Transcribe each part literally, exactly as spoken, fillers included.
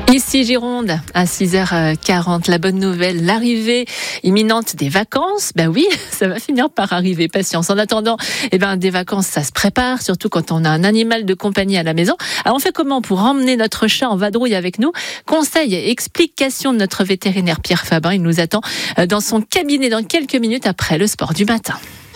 Ici Gironde, à six heures quarante, la bonne nouvelle, l'arrivée imminente des vacances. Ben oui, ça va finir par arriver, patience. En attendant, eh ben, des vacances, ça se prépare, surtout quand on a un animal de compagnie à la maison. Alors on fait comment pour emmener notre chat en vadrouille avec nous? Conseils et explications de notre vétérinaire Pierre Fabin. Il nous attend dans son cabinet dans quelques minutes après le sport du matin.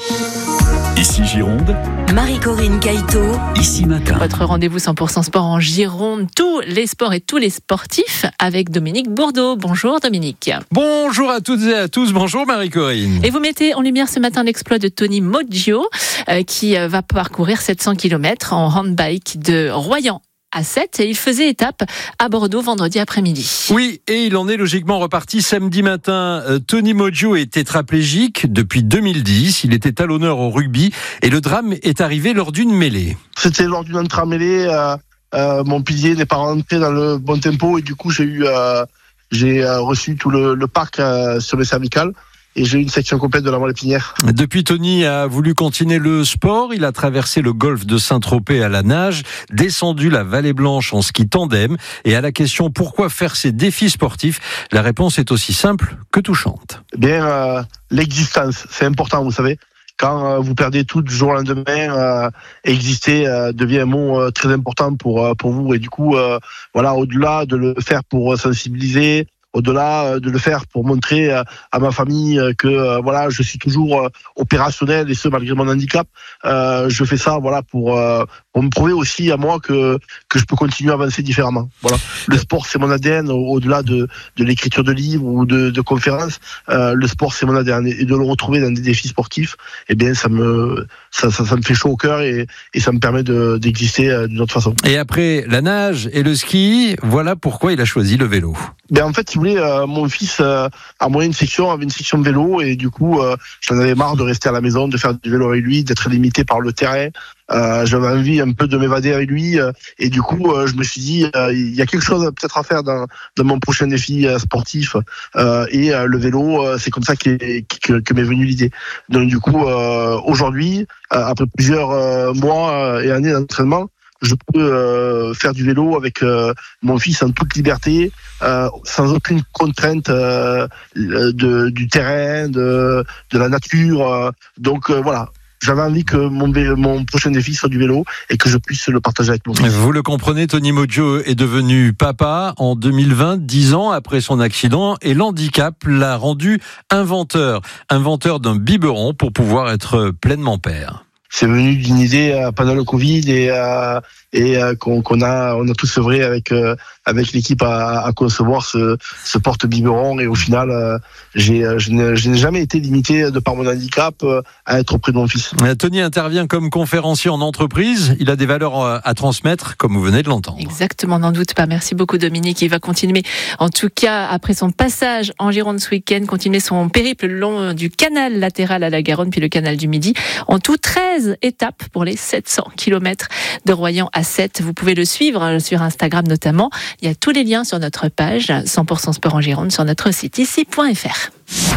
Ici Gironde, Marie-Corinne Caïto, Ici Matin. Votre rendez-vous cent pour cent sport en Gironde, tous les sports et tous les sportifs avec Dominique Bourdeau. Bonjour Dominique. Bonjour à toutes et à tous, bonjour Marie-Corinne. Et vous mettez en lumière ce matin l'exploit de Tony Moggio euh, qui euh, va parcourir sept cents kilomètres en handbike de Royan à sept et il faisait étape à Bordeaux vendredi après-midi. Oui, et il en est logiquement reparti samedi matin. Euh, Tony Moggio est tétraplégique depuis deux mille dix. Il était talonneur au rugby et le drame est arrivé lors d'une mêlée. C'était lors d'une intra-mêlée. Euh, euh, mon pilier n'est pas rentré dans le bon tempo et du coup j'ai eu, euh, j'ai euh, reçu tout le, le parc euh, sur les cervicales. Et j'ai eu une section complète de la moelle épinière. Depuis, Tony a voulu continuer le sport. Il a traversé le golfe de Saint-Tropez à la nage, descendu la Vallée Blanche en ski tandem. Et à la question pourquoi faire ces défis sportifs, la réponse est aussi simple que touchante. Eh bien, euh, l'existence, c'est important, vous savez. Quand euh, vous perdez tout du jour au lendemain, euh, exister euh, devient un mot euh, très important pour euh, pour vous. Et du coup, euh, voilà, au-delà de le faire pour sensibiliser, au-delà de le faire pour montrer à ma famille que voilà, je suis toujours opérationnel et ce malgré mon handicap. Euh, je fais ça voilà pour pour me prouver aussi à moi que que je peux continuer à avancer différemment. Voilà, le sport c'est mon A D N au-delà de de l'écriture de livres ou de de conférences. Euh, le sport c'est mon A D N et de le retrouver dans des défis sportifs, eh bien ça me ça ça, ça me fait chaud au cœur et et ça me permet de d'exister d'une autre façon. Et après la nage et le ski, voilà pourquoi il a choisi le vélo. Ben en fait, si vous voulez, euh, mon fils euh, a moyen une section, avait une section de vélo et du coup, euh, j'en avais marre de rester à la maison, de faire du vélo avec lui, d'être limité par le terrain. Euh, j'avais envie un peu de m'évader avec lui euh, et du coup, euh, je me suis dit, euh, il y a quelque chose peut-être à faire dans, dans mon prochain défi euh, sportif euh, et euh, le vélo, euh, c'est comme ça qu'est, que, que m'est venue l'idée. Donc du coup, euh, aujourd'hui, euh, après plusieurs euh, mois et années d'entraînement, je peux euh, faire du vélo avec euh, mon fils en toute liberté, euh, sans aucune contrainte euh, de, du terrain, de, de la nature. Euh, donc euh, voilà. J'avais envie que mon, mon prochain défi soit du vélo et que je puisse le partager avec mon fils. Vous le comprenez, Tony Moggio est devenu papa en deux mille vingt, dix ans après son accident, et l'handicap l'a rendu inventeur, inventeur d'un biberon pour pouvoir être pleinement père. C'est venu d'une idée euh, pendant le Covid et euh, et euh, qu'on, qu'on a on a tous œuvré avec euh, avec l'équipe à, à concevoir ce ce porte-biberon et au final euh, j'ai je n'ai, je n'ai jamais été limité de par mon handicap euh, à être auprès de mon fils. Tony intervient comme conférencier en entreprise. Il a des valeurs à transmettre, comme vous venez de l'entendre. Exactement, n'en doute pas. Merci beaucoup Dominique. Il va continuer, en tout cas après son passage en Gironde ce week-end, continuer son périple le long du canal latéral à la Garonne puis le canal du Midi. En tout treize étapes pour les sept cents kilomètres de Royan à sept. Vous pouvez le suivre sur Instagram notamment. Il y a tous les liens sur notre page cent pour cent sport en Gironde sur notre site ici point f r.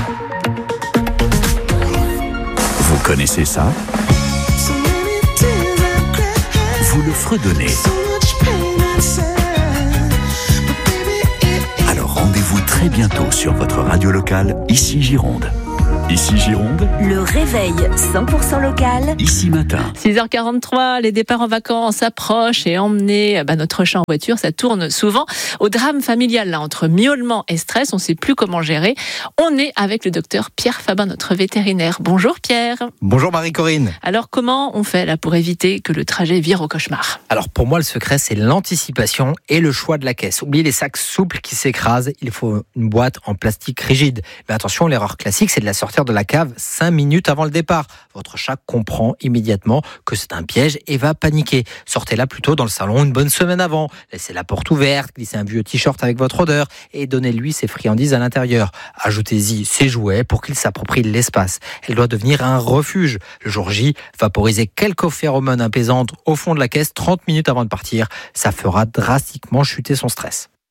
Vous connaissez ça? Vous le fredonnez. Alors rendez-vous très bientôt sur votre radio locale, Ici Gironde. Ici Gironde, le réveil cent pour cent local. Ici Matin. six heures quarante-trois, les départs en vacances approchent et emmener bah, notre chat en voiture, ça tourne souvent au drame familial. Là, entre miaulement et stress, on ne sait plus comment gérer. On est avec le docteur Pierre Fabin, notre vétérinaire. Bonjour Pierre. Bonjour Marie-Corinne. Alors comment on fait là pour éviter que le trajet vire au cauchemar? Alors pour moi, le secret, c'est l'anticipation et le choix de la caisse. Oubliez les sacs souples qui s'écrasent, il faut une boîte en plastique rigide. Mais attention, l'erreur classique, c'est de la sortir de la cave cinq minutes avant le départ. Votre chat comprend immédiatement que c'est un piège et va paniquer. Sortez-la plutôt dans le salon une bonne semaine avant. Laissez la porte ouverte, glissez un vieux t-shirt avec votre odeur et donnez-lui ses friandises à l'intérieur. Ajoutez-y ses jouets pour qu'il s'approprie l'espace. Elle doit devenir un refuge. Le jour J, vaporisez quelques phéromones apaisantes au fond de la caisse trente minutes avant de partir. Ça fera drastiquement chuter son stress.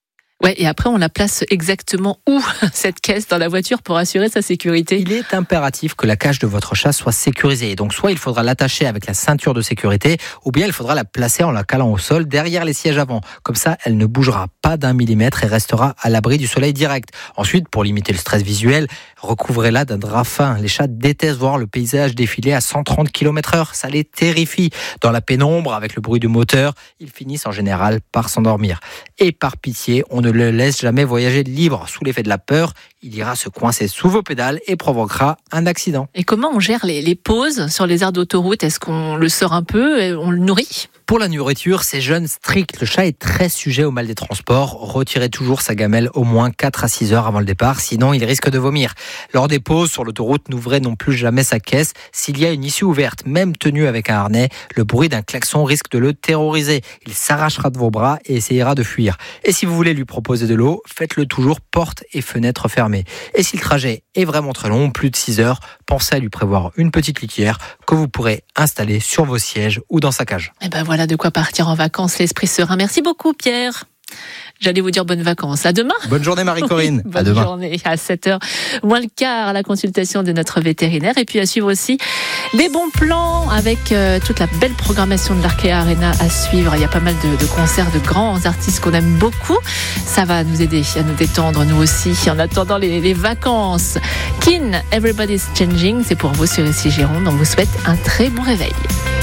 Ouais, et après, on la place exactement où, cette caisse dans la voiture, pour assurer sa sécurité? Il est impératif que la cage de votre chat soit sécurisée. Donc, soit il faudra l'attacher avec la ceinture de sécurité, ou bien il faudra la placer en la calant au sol derrière les sièges avant. Comme ça, elle ne bougera pas d'un millimètre et restera à l'abri du soleil direct. Ensuite, pour limiter le stress visuel, recouvrez-la d'un drap fin. Les chats détestent voir le paysage défiler à cent trente kilomètres heure. Ça les terrifie. Dans la pénombre, avec le bruit du moteur, ils finissent en général par s'endormir. Et par pitié, on ne le laisse jamais voyager libre. Sous l'effet de la peur, il ira se coincer sous vos pédales et provoquera un accident. Et comment on gère les, les pauses sur les aires d'autoroute? Est-ce qu'on le sort un peu et on le nourrit? Pour la nourriture, c'est jeune strict. Le chat est très sujet au mal des transports. Retirez toujours sa gamelle au moins quatre à six heures avant le départ, sinon il risque de vomir. Lors des pauses sur l'autoroute, n'ouvrez non plus jamais sa caisse. S'il y a une issue ouverte, même tenue avec un harnais, le bruit d'un klaxon risque de le terroriser. Il s'arrachera de vos bras et essayera de fuir. Et si vous voulez lui proposer de l'eau, faites-le toujours porte et fenêtre fermées. Et si le trajet est vraiment très long, plus de six heures, pensez à lui prévoir une petite litière que vous pourrez installer sur vos sièges ou dans sa cage. Et ben voilà. Voilà de quoi partir en vacances, l'esprit serein. Merci beaucoup, Pierre. J'allais vous dire bonnes vacances. À demain. Bonne journée, Marie-Corinne. Bonne à demain. journée. À sept heures moins le quart, à la consultation de notre vétérinaire. Et puis à suivre aussi des bons plans avec euh, toute la belle programmation de l'Arkea Arena à suivre. Il y a pas mal de, de concerts de grands artistes qu'on aime beaucoup. Ça va nous aider à nous détendre, nous aussi, en attendant les, les vacances. Kin, Everybody's Changing, c'est pour vous sur Ici Gironde. On vous souhaite un très bon réveil.